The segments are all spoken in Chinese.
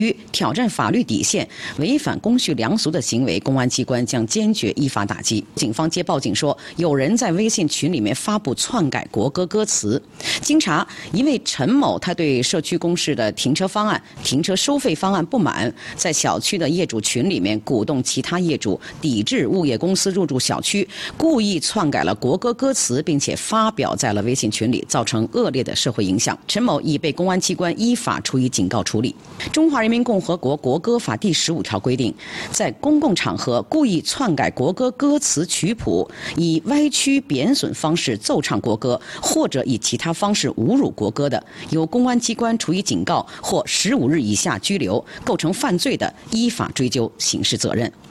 于挑战法律底线、违反公序良俗的行为，公安机关将坚决依法打击。警方接报警说，有人在微信群里面发布篡改国歌歌词。经查，一位陈某他对社区公示的停车方案、停车收费方案不满，在小区的业主群里面鼓动其他业主抵制物业公司入驻小区，故意篡改了国歌歌词，并且发表在了微信群里，造成恶劣的社会影响。陈某已被公安机关依法处以警告处理。中华人民共和国国歌法第15条规定，在公共场合故意篡改国歌歌词曲谱，以歪曲贬损方式奏唱国歌，或者以其他方式侮辱国歌的，由公安机关处以警告或15日以下拘留；构成犯罪的，依法追究刑事责任。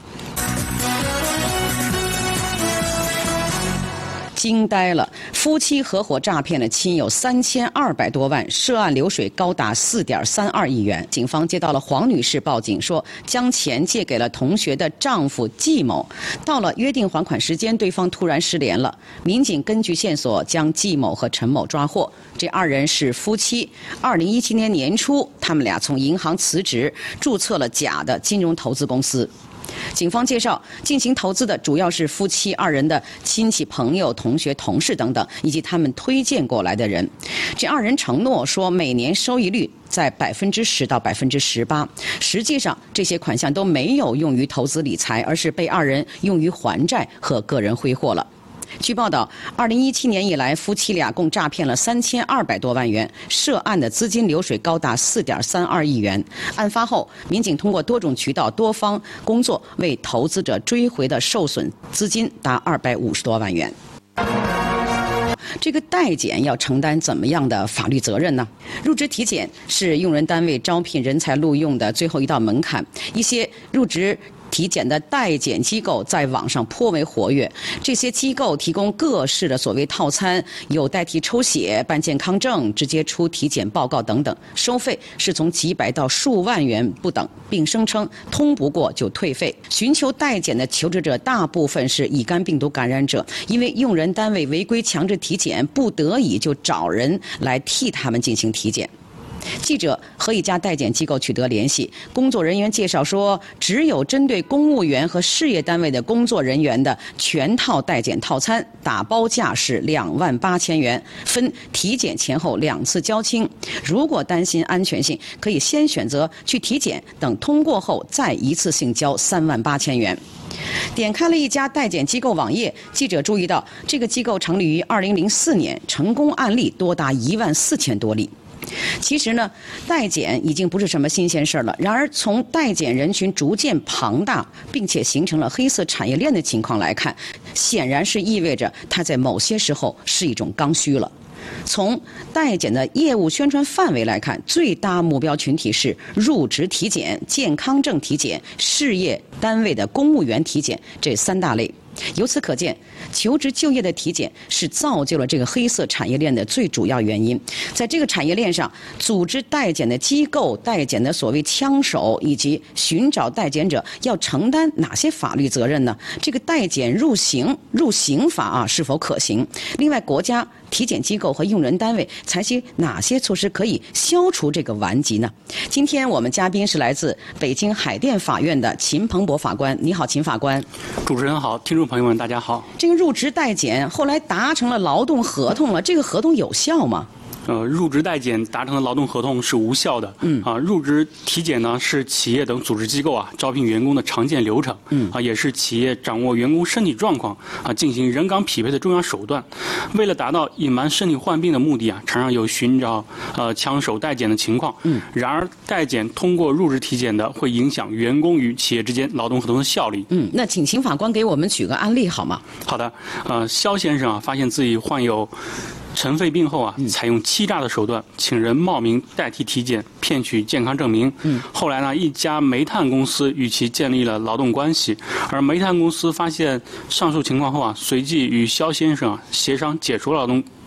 惊呆了！夫妻合伙诈骗了亲友3200多万，涉案流水高达4.32亿元。警方接到了黄女士报警，说将钱借给了同学的丈夫季某，到了约定还款时间，对方突然失联了。民警根据线索将季某和陈某抓获。这2人是夫妻。2017年年初，他们俩从银行辞职，注册了假的金融投资公司。警方介绍，进行投资的主要是夫妻2人的亲戚、朋友、同学、同事等等，以及他们推荐过来的人。这2人承诺说，每年收益率在10%到18%，实际上这些款项都没有用于投资理财，而是被2人用于还债和个人挥霍了。据报道，2017年以来，夫妻俩共诈骗了3200多万元，涉案的资金流水高达4.32亿元。案发后，民警通过多种渠道、多方工作，为投资者追回的受损资金达250多万元。这个代检要承担怎么样的法律责任呢？入职体检是用人单位招聘人才录用的最后一道门槛，一些入职体检的代检机构在网上颇为活跃，这些机构提供各式的所谓套餐，有代替抽血、办健康证、直接出体检报告等等，收费是从几百到数万元不等，并声称通不过就退费。寻求代检的求职者大部分是乙肝病毒感染者，因为用人单位违规强制体检，不得已就找人来替他们进行体检。记者和一家代检机构取得联系，工作人员介绍说，只有针对公务员和事业单位的工作人员的全套代检套餐，打包价是28000元，分体检前后2次交清。如果担心安全性，可以先选择去体检，等通过后再一次性交38000元。点开了一家代检机构网页，记者注意到，这个机构成立于2004年，成功案例多达14000多例。其实呢，代检已经不是什么新鲜事了。然而，从代检人群逐渐庞大，并且形成了黑色产业链的情况来看，显然是意味着它在某些时候是一种刚需了。从代检的业务宣传范围来看，最大目标群体是入职体检、健康证体检、事业单位的公务员体检这3大类。由此可见，求职就业的体检是造就了这个黑色产业链的最主要原因。在这个产业链上，组织代检的机构、代检的所谓枪手以及寻找代检者要承担哪些法律责任呢？这个代检入刑法是否可行？另外，国家体检机构和用人单位采取哪些措施可以消除这个顽疾呢？今天我们嘉宾是来自北京海淀法院的秦鹏博法官。你好，秦法官。 主持人好，听众朋友们大家好。 这个入职代检后来达成了劳动合同了，这个合同有效吗？ 入职代检达成的劳动合同是无效的。入职体检呢是企业等组织机构招聘员工的常见流程。也是企业掌握员工身体状况进行人岗匹配的重要手段。为了达到隐瞒身体患病的目的常常有寻找枪手代检的情况。然而代检通过入职体检的会影响员工与企业之间劳动合同的效力。 那请秦法官给我们举个案例好吗？ 好的。肖先生发现自己患有尘肺病后采用欺诈的手段，请人冒名代替体检，骗取健康证明。后来呢，一家煤炭公司与其建立了劳动关系，而煤炭公司发现上述情况后随即与肖先生协商解除劳动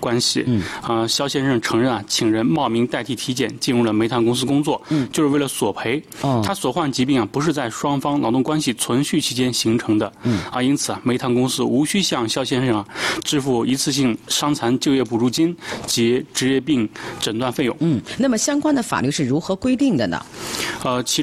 关系。肖先生承认啊，请人冒名代替体检进入了煤炭公司工作，就是为了索赔。他所患疾病啊，不是在双方劳动关系存续期间形成的。因此啊，煤炭公司无需向肖先生啊支付一次性伤残就业补助金及职业病诊断费用。 那么相关的法律是如何规定的呢？